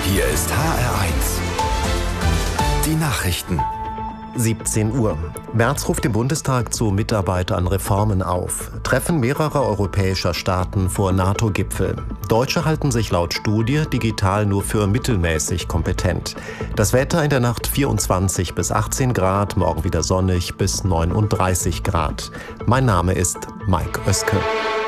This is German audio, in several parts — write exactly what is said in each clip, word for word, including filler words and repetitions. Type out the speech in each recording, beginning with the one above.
Hier ist H R eins. Die Nachrichten. siebzehn Uhr. Merz ruft im Bundestag zu Mitarbeit an Reformen auf. Treffen mehrerer europäischer Staaten vor NATO-Gipfel. Deutsche halten sich laut Studie digital nur für mittelmäßig kompetent. Das Wetter in der Nacht vierundzwanzig bis achtzehn Grad, morgen wieder sonnig bis neununddreißig Grad. Mein Name ist Mike Oeske.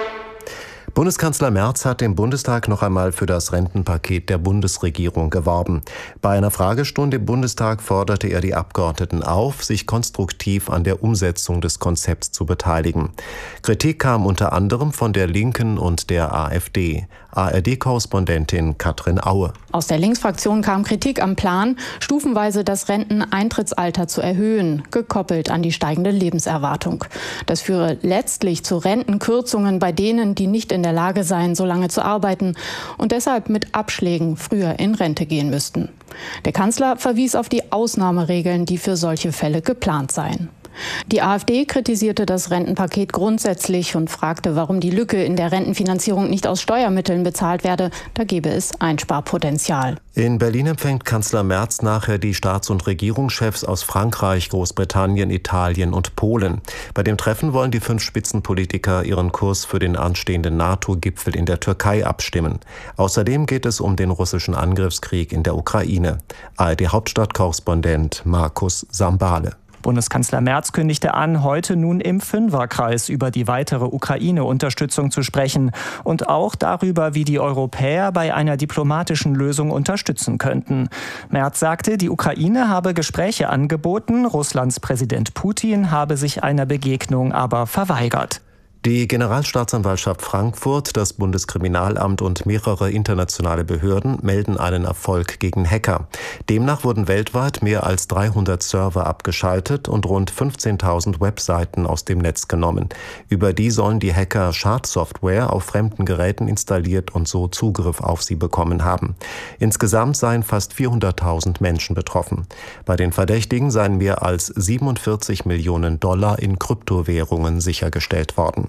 Bundeskanzler Merz hat im Bundestag noch einmal für das Rentenpaket der Bundesregierung geworben. Bei einer Fragestunde im Bundestag forderte er die Abgeordneten auf, sich konstruktiv an der Umsetzung des Konzepts zu beteiligen. Kritik kam unter anderem von der Linken und der AfD. A R D-Korrespondentin Katrin Aue. Aus der Linksfraktion kam Kritik am Plan, stufenweise das Renteneintrittsalter zu erhöhen, gekoppelt an die steigende Lebenserwartung. Das führe letztlich zu Rentenkürzungen bei denen, die nicht in der Lage seien, so lange zu arbeiten und deshalb mit Abschlägen früher in Rente gehen müssten. Der Kanzler verwies auf die Ausnahmeregeln, die für solche Fälle geplant seien. Die AfD kritisierte das Rentenpaket grundsätzlich und fragte, warum die Lücke in der Rentenfinanzierung nicht aus Steuermitteln bezahlt werde. Da gebe es Einsparpotenzial. In Berlin empfängt Kanzler Merz nachher die Staats- und Regierungschefs aus Frankreich, Großbritannien, Italien und Polen. Bei dem Treffen wollen die fünf Spitzenpolitiker ihren Kurs für den anstehenden NATO-Gipfel in der Türkei abstimmen. Außerdem geht es um den russischen Angriffskrieg in der Ukraine. A R D-Hauptstadtkorrespondent Markus Sambale. Bundeskanzler Merz kündigte an, heute nun im Fünferkreis über die weitere Ukraine-Unterstützung zu sprechen und auch darüber, wie die Europäer bei einer diplomatischen Lösung unterstützen könnten. Merz sagte, die Ukraine habe Gespräche angeboten, Russlands Präsident Putin habe sich einer Begegnung aber verweigert. Die Generalstaatsanwaltschaft Frankfurt, das Bundeskriminalamt und mehrere internationale Behörden melden einen Erfolg gegen Hacker. Demnach wurden weltweit mehr als dreihundert Server abgeschaltet und rund fünfzehntausend Webseiten aus dem Netz genommen. Über die sollen die Hacker Schadsoftware auf fremden Geräten installiert und so Zugriff auf sie bekommen haben. Insgesamt seien fast vierhunderttausend Menschen betroffen. Bei den Verdächtigen seien mehr als siebenundvierzig Millionen Dollar in Kryptowährungen sichergestellt worden.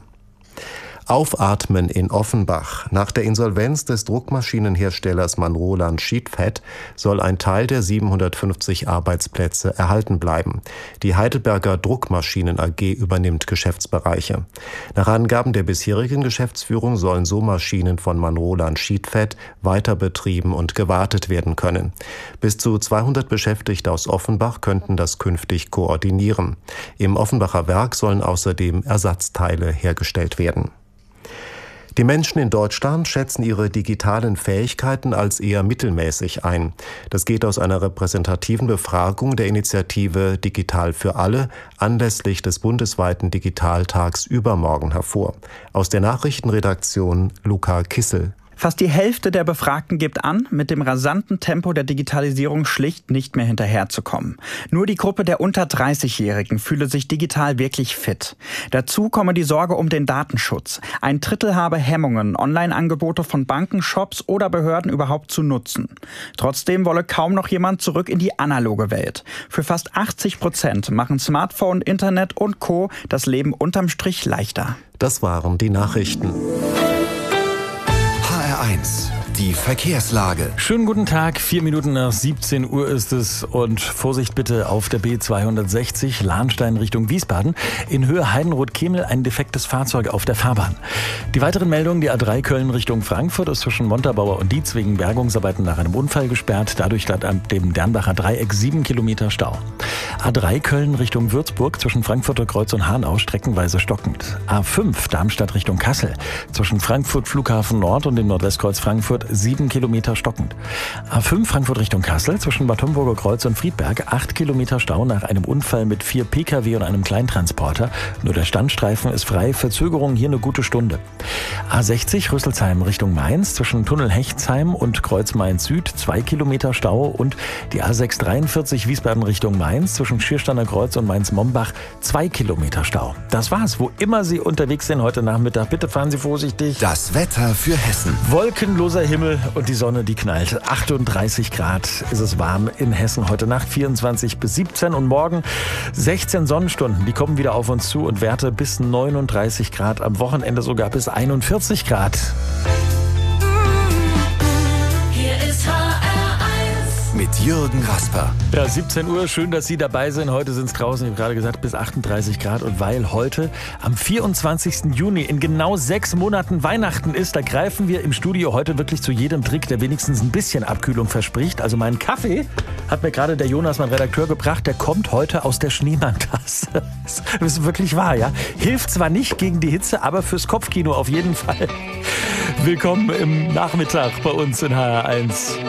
Aufatmen in Offenbach. Nach der Insolvenz des Druckmaschinenherstellers Manroland Sheetfed soll ein Teil der siebenhundertfünfzig Arbeitsplätze erhalten bleiben. Die Heidelberger Druckmaschinen A G übernimmt Geschäftsbereiche. Nach Angaben der bisherigen Geschäftsführung sollen so Maschinen von Manroland Sheetfed weiter betrieben und gewartet werden können. Bis zu zweihundert Beschäftigte aus Offenbach könnten das künftig koordinieren. Im Offenbacher Werk sollen außerdem Ersatzteile hergestellt werden. Die Menschen in Deutschland schätzen ihre digitalen Fähigkeiten als eher mittelmäßig ein. Das geht aus einer repräsentativen Befragung der Initiative Digital für alle anlässlich des bundesweiten Digitaltags übermorgen hervor. Aus der Nachrichtenredaktion Luca Kissel. Fast die Hälfte der Befragten gibt an, mit dem rasanten Tempo der Digitalisierung schlicht nicht mehr hinterherzukommen. Nur die Gruppe der unter dreißigjährigen fühle sich digital wirklich fit. Dazu komme die Sorge um den Datenschutz. Ein Drittel habe Hemmungen, Online-Angebote von Banken, Shops oder Behörden überhaupt zu nutzen. Trotzdem wolle kaum noch jemand zurück in die analoge Welt. Für fast achtzig Prozent machen Smartphone, Internet und Co. das Leben unterm Strich leichter. Das waren die Nachrichten. H R eins. Die Verkehrslage. Schönen guten Tag, vier Minuten nach siebzehn Uhr ist es und Vorsicht bitte auf der B zweihundertsechzig Lahnstein Richtung Wiesbaden. In Höhe Heidenroth-Kemel ein defektes Fahrzeug auf der Fahrbahn. Die weiteren Meldungen, die A drei Köln Richtung Frankfurt ist zwischen Montabaur und Dietz wegen Bergungsarbeiten nach einem Unfall gesperrt. Dadurch statt ab dem Dernbacher Dreieck sieben Kilometer Stau. A drei Köln Richtung Würzburg zwischen Frankfurter Kreuz und Hanau streckenweise stockend. A fünf Darmstadt Richtung Kassel zwischen Frankfurt Flughafen Nord und dem Nordwestkreuz Frankfurt sieben Kilometer stockend. A fünf Frankfurt Richtung Kassel zwischen Bad Homburger Kreuz und Friedberg acht Kilometer Stau nach einem Unfall mit vier Pkw und einem Kleintransporter. Nur der Standstreifen ist frei, Verzögerung hier eine gute Stunde. A sechzig Rüsselsheim Richtung Mainz zwischen Tunnel Hechtsheim und Kreuz Mainz Süd zwei Kilometer Stau und die A sechs dreiundvierzig Wiesbaden Richtung Mainz zwischen Schiersteiner Kreuz und Mainz-Mombach zwei Kilometer Stau. Das war's. Wo immer Sie unterwegs sind heute Nachmittag, bitte fahren Sie vorsichtig. Das Wetter für Hessen. Wolkenloser Himmel und die Sonne, die knallt. achtunddreißig Grad ist es warm in Hessen heute Nacht, vierundzwanzig bis siebzehn und morgen sechzehn Sonnenstunden. Die kommen wieder auf uns zu und Werte bis neununddreißig Grad, am Wochenende sogar bis einundvierzig Grad. Hier ist H R eins. mit Jürgen Rasper. Ja, siebzehn Uhr, schön, dass Sie dabei sind. Heute sind es draußen, ich habe gerade gesagt, bis achtunddreißig Grad. Und weil heute am vierundzwanzigsten Juni in genau sechs Monaten Weihnachten ist, da greifen wir im Studio heute wirklich zu jedem Trick, der wenigstens ein bisschen Abkühlung verspricht. Also meinen Kaffee hat mir gerade der Jonas, mein Redakteur, gebracht. Der kommt heute aus der Schneemann-Tasse. Das ist wirklich wahr, ja. Hilft zwar nicht gegen die Hitze, aber fürs Kopfkino auf jeden Fall. Willkommen im Nachmittag bei uns in H R eins.